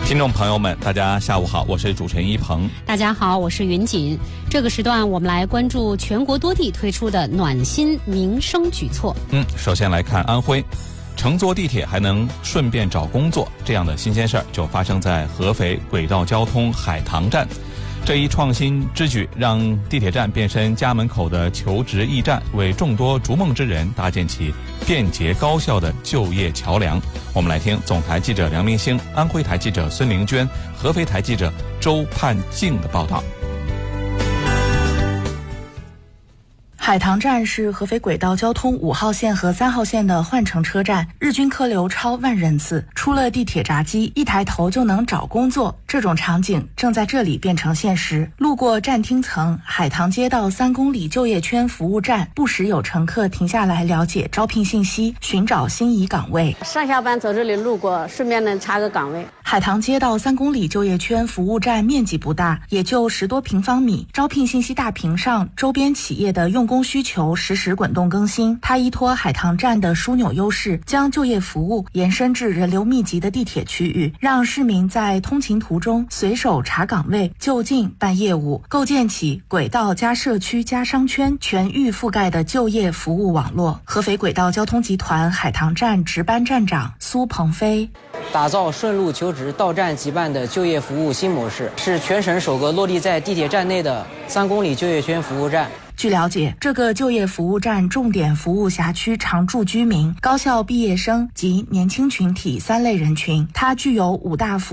听众朋友们，大家下午好，我是主持人一鹏。 大家好，我是云锦。这个时段我们来关注全国多地推出的暖心民生举措。 首先来看安徽，乘坐地铁还能顺便找工作，这样的新鲜事儿就发生在合肥轨道交通海棠站。这一创新之举让地铁站变身家门口的求职驿站，为众多逐梦之人搭建起便捷高效的就业桥梁。我们来听总台记者梁明星、安徽台记者孙玲娟、合肥台记者周盼静的报道。 海棠站是合肥轨道交通5号线和3号线的换乘车站，日均客流超万人次。出了地铁闸机，一抬头就能找工作，这种场景正在这里变成现实。路过站厅层海棠街道3公里就业圈服务站，不时有乘客停下来了解招聘信息，寻找心仪岗位。 上下班走这里路过，顺便能查个岗位。 海棠街道3公里就业圈服务站面积不大，也就10多平方米。招聘信息大屏上，周边企业的用工需求实时滚动更新。它依托海棠站的枢纽优势，将就业服务延伸至人流密集的地铁区域，让市民在通勤途中随手查岗位，就近办业务，构建起轨道加社区加商圈全域覆盖的就业服务网络。合肥轨道交通集团海棠站值班站长苏鹏飞： 打造顺路求职到站即办的就业服务新模式，是全省首个落地在地铁站内的3公里就业圈服务站。 据了解，这个就业服务站重点服务辖区常住居民、高校毕业生及年轻群体3类人群，它具有5大服